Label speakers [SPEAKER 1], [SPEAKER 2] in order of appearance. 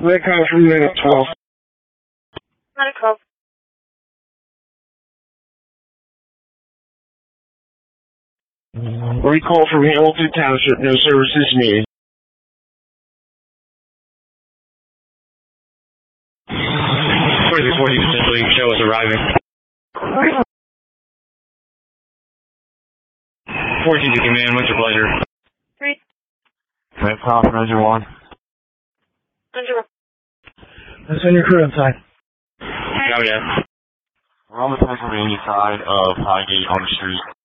[SPEAKER 1] That comes from Unit 12.
[SPEAKER 2] Unit 12.
[SPEAKER 1] Recall from Hamilton Township. No services needed.
[SPEAKER 3] 4640 potentially show us arriving. 14 to command, what's your pleasure?
[SPEAKER 2] 3.
[SPEAKER 1] Red Cross, Ranger 1.
[SPEAKER 2] Ranger 1.
[SPEAKER 1] Let's send your crew inside.
[SPEAKER 3] Copy that.
[SPEAKER 1] We're on the Pennsylvania side of Highgate on the street.